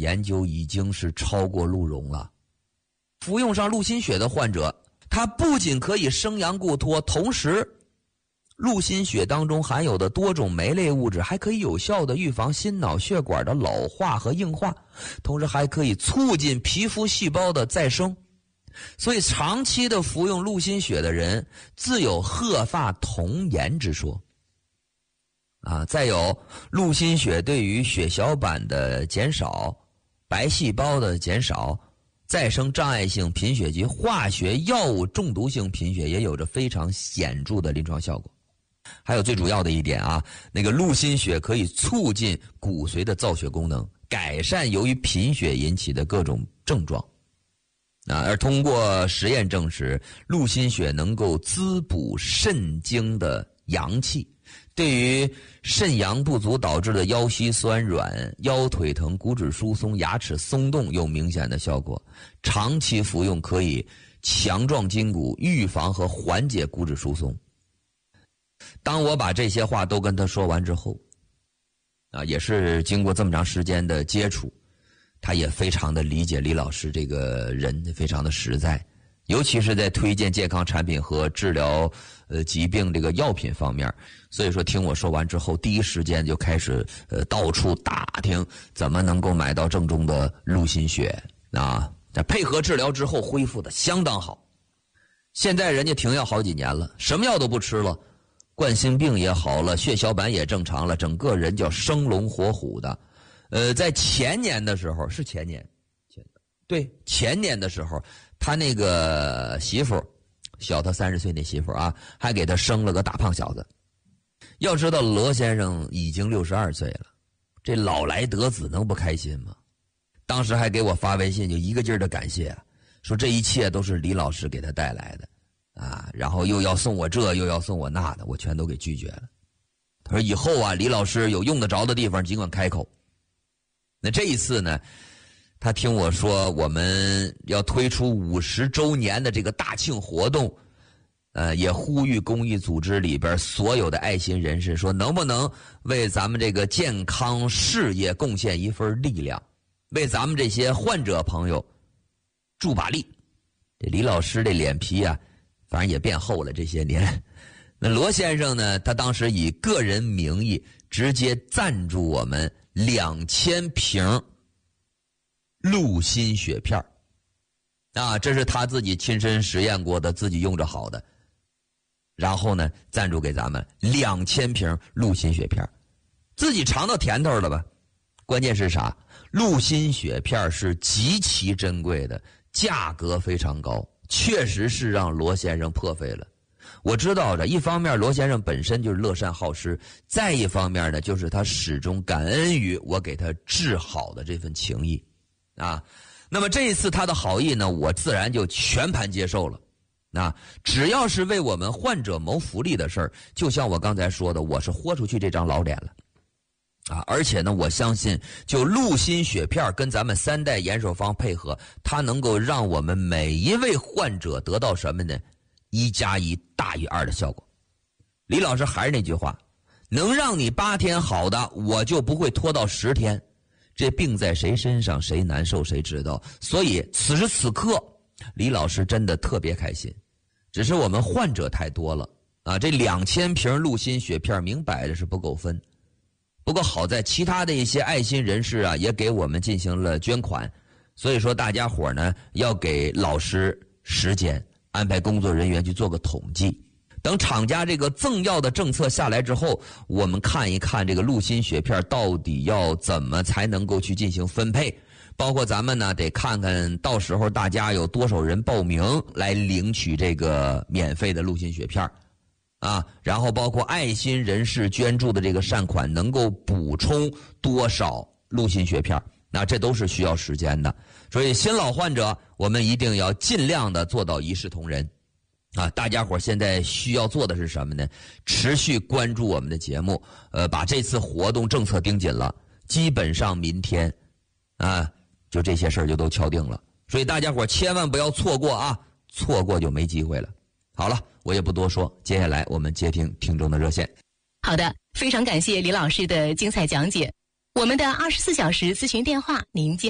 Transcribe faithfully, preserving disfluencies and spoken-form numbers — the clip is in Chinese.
研究已经是超过鹿茸了。服用上鹿心血的患者，它不仅可以生阳固脱，同时鹿心血当中含有的多种酶类物质还可以有效的预防心脑血管的老化和硬化，同时还可以促进皮肤细胞的再生。所以长期的服用鹿心血的人自有鹤发童颜之说啊。再有鹿心血对于血小板的减少、白细胞的减少、再生障碍性贫血及化学药物中毒性贫血也有着非常显著的临床效果。还有最主要的一点啊，那个鹿心血可以促进骨髓的造血功能，改善由于贫血引起的各种症状啊。而通过实验证实，鹿心血能够滋补肾精的阳气，对于肾阳不足导致的腰膝酸软、腰腿疼、骨质疏松、牙齿松动有明显的效果。长期服用可以强壮筋骨，预防和缓解骨质疏松。当我把这些话都跟他说完之后啊，也是经过这么长时间的接触，他也非常的理解李老师这个人，非常的实在，尤其是在推荐健康产品和治疗呃疾病这个药品方面。所以说听我说完之后，第一时间就开始呃到处打听怎么能够买到正宗的鹿心血啊。在配合治疗之后恢复的相当好，现在人家停药好几年了，什么药都不吃了，冠心病也好了，血小板也正常了，整个人叫生龙活虎的。呃，在前年的时候，是前年，前对前年的时候，他那个媳妇小他三十岁那媳妇啊，还给他生了个大胖小子。要知道罗先生已经六十二岁了，这老来得子能不开心吗？当时还给我发微信，就一个劲儿的感谢，说这一切都是李老师给他带来的啊，然后又要送我这又要送我那的，我全都给拒绝了。他说以后啊，李老师有用得着的地方尽管开口。那这一次呢，他听我说我们要推出五十周年的这个大庆活动，呃，也呼吁公益组织里边所有的爱心人士说，能不能为咱们这个健康事业贡献一份力量，为咱们这些患者朋友助把力。这李老师这脸皮啊，反正也变厚了这些年。那罗先生呢，他当时以个人名义直接赞助我们两千瓶鹿心血片啊，这是他自己亲身实验过的，自己用着好的。然后呢，赞助给咱们两千瓶鹿心血片，自己尝到甜头了吧？关键是啥？鹿心血片是极其珍贵的，价格非常高，确实是让罗先生破费了。我知道的，一方面罗先生本身就是乐善好施，再一方面呢，就是他始终感恩于我给他治好的这份情谊啊。那么这一次他的好意呢，我自然就全盘接受了。那只要是为我们患者谋福利的事儿，就像我刚才说的，我是豁出去这张老脸了啊！而且呢，我相信就鹿心血片跟咱们三代延寿方配合，它能够让我们每一位患者得到什么呢？一加一大于二的效果。李老师还是那句话，能让你八天好的，我就不会拖到十天。这病在谁身上，谁难受谁知道。所以此时此刻，李老师真的特别开心。只是我们患者太多了啊，这两千瓶鹿心血片明摆着是不够分。不过好在其他的一些爱心人士啊，也给我们进行了捐款。所以说大家伙呢，要给老师时间，安排工作人员去做个统计。等厂家这个赠药的政策下来之后，我们看一看这个鹿心血片到底要怎么才能够去进行分配。包括咱们呢，得看看到时候大家有多少人报名来领取这个免费的鹿心血片啊，然后包括爱心人士捐助的这个善款能够补充多少鹿心血片，那这都是需要时间的。所以新老患者我们一定要尽量的做到一视同仁啊！大家伙现在需要做的是什么呢？持续关注我们的节目，呃，把这次活动政策盯紧了，基本上明天啊，就这些事儿就都敲定了。所以大家伙千万不要错过啊，错过就没机会了。好了，我也不多说，接下来我们接听听众的热线。 好的，非常感谢李老师的精彩讲解。我们的二十四小时咨询电话您记